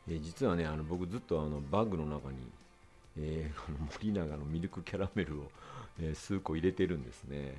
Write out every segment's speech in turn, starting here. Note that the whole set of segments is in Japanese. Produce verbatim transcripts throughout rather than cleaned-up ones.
えー実はね、あの僕ずっとあのバッグの中に、えーこの森永のミルクキャラメルを、えー数個入れてるんですね。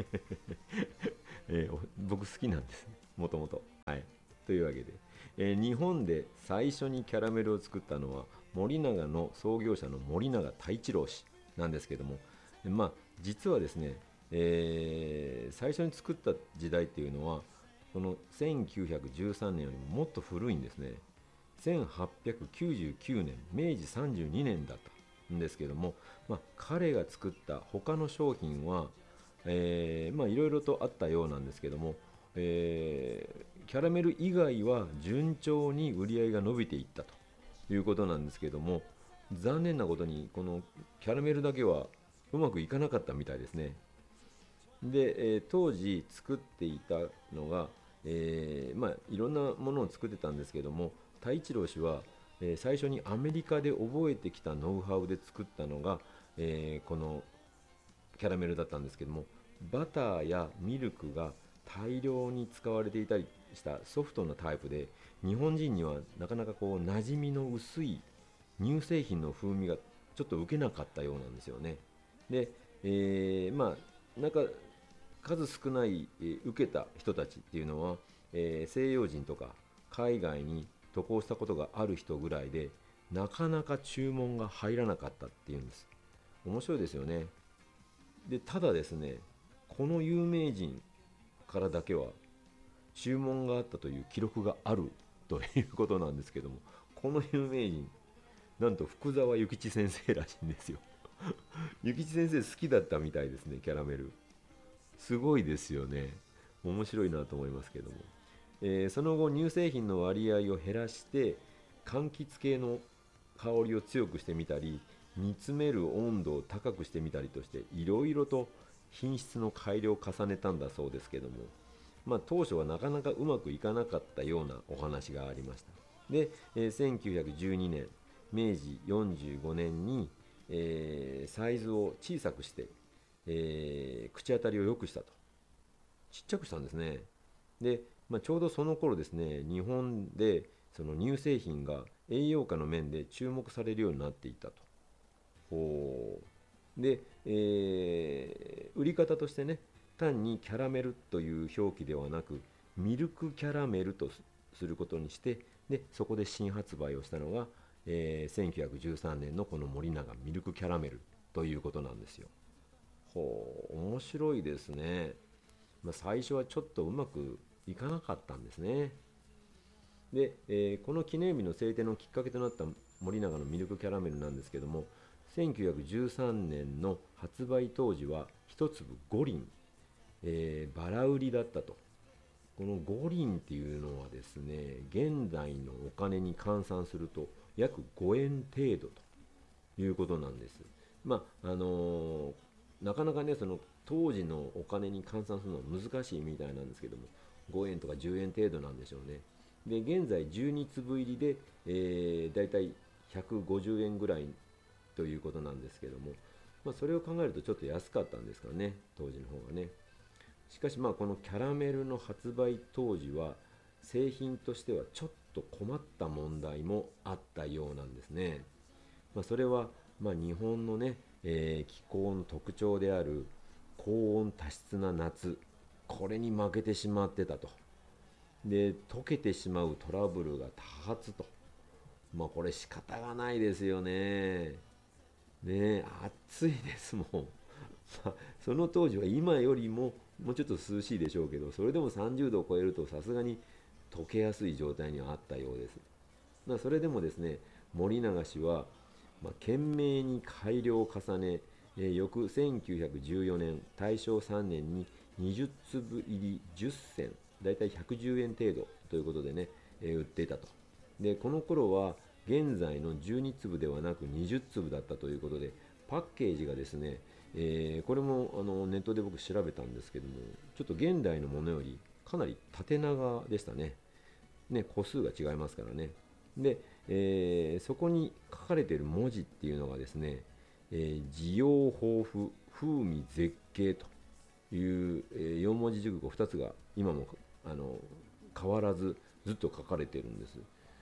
えーお僕好きなんです、もともと。はい。というわけで、えー日本で最初にキャラメルを作ったのは森永の創業者の森永太一郎氏なんですけども、まあ実はですね、えー最初に作った時代っていうのはこのせんきゅうひゃくじゅうさんねんよりももっと古いんですね。せんはっぴゃくきゅうじゅうきゅうねん、明治さんじゅうにねんだったんですけども、まあ、彼が作った他の商品は、えーまあいろいろとあったようなんですけども、えーキャラメル以外は順調に売り上げが伸びていったということなんですけども、残念なことにこのキャラメルだけはうまくいかなかったみたいですね。で、えー当時作っていたのが、えーまあ、いろんなものを作ってたんですけども、太一郎氏は、えー最初にアメリカで覚えてきたノウハウで作ったのが、えーこのキャラメルだったんですけども、バターやミルクが大量に使われていたりしたソフトなタイプで、日本人にはなかなかこう馴染みの薄い乳製品の風味がちょっと受けなかったようなんですよね。で、えーまあなんか数少ない、えー受けた人たちっていうのは、えー西洋人とか海外に渡航したことがある人ぐらいで、なかなか注文が入らなかったっていうんです。面白いですよね。でただですね、この有名人からだけは注文があったという記録があるということなんですけども、この有名人、なんと福沢諭吉先生らしいんですよ。諭吉先生好きだったみたいですね、キャラメル。すごいですよね。面白いなと思いますけども、えーその後乳製品の割合を減らして柑橘系の香りを強くしてみたり、煮詰める温度を高くしてみたりとして、いろいろと品質の改良を重ねたんだそうですけども、まあ、当初はなかなかうまくいかなかったようなお話がありました。で、えーせんきゅうひゃくじゅうにねん、明治よんじゅうごねんに、えーサイズを小さくして、えー口当たりを良くしたと。ちっちゃくしたんですね。で、まあ、ちょうどその頃ですね、日本でその乳製品が栄養価の面で注目されるようになっていたと。ほうで、えー売り方としてね、単にキャラメルという表記ではなく、ミルクキャラメルとすることにして、でそこで新発売をしたのが、えーせんきゅうひゃくじゅうさんねんのこの森永ミルクキャラメルということなんですよ。ほう、面白いですね。まあ、最初はちょっとうまくいかなかったんですね。で、えーこの記念日の制定のきっかけとなった森永のミルクキャラメルなんですけども、せんきゅうひゃくじゅうさんねんの発売当時は一粒ごりん、えーバラ売りだったと。このごりんっていうのはですね、現在のお金に換算すると約ごえん程度ということなんです。まああのーなかなかね、その当時のお金に換算するのは難しいみたいなんですけども、ごえんとかじゅうえん程度なんでしょうね。で、現在じゅうに粒入りで、えー、だいたいひゃくごじゅうえんぐらいということなんですけども、まあ、それを考えるとちょっと安かったんですかね、当時の方がね。しかしまあこのキャラメルの発売当時は製品としてはちょっと困った問題もあったようなんですね。まあ、それはまあ日本のね、えー気候の特徴である高温多湿な夏、これに負けてしまってたと。で溶けてしまうトラブルが多発と。まあこれ仕方がないですよね。ねえ、暑いですもん。まあその当時は今よりももうちょっと涼しいでしょうけど、それでもさんじゅうどを超えるとさすがに溶けやすい状態にはあったようです。まあそれでもですね、森永氏は、まあ、懸命に改良を重ね、えー翌せんきゅうひゃくじゅうよねん、大正さんねんににじゅう粒入りじゅっせん、だいたいひゃくじゅうえん程度ということでね、えー売っていたと。で、この頃は現在のじゅうに粒ではなくにじゅう粒だったということで、パッケージがですね、えーこれもあのネットで僕調べたんですけども、ちょっと現代のものよりかなり縦長でしたね。ね、個数が違いますからね。で、えーそこに書かれている文字っていうのがですね、えー、需要豊富、風味絶景という、えーよん文字熟語ふたつが今もあの変わらずずっと書かれているんです。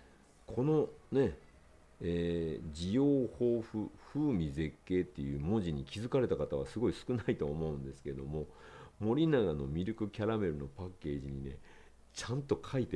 このね、えー、滋養豊富風味絶景っていう文字に気づかれた方はすごい少ないと思うんですけども、森永のミルクキャラメルのパッケージにねちゃんと書いて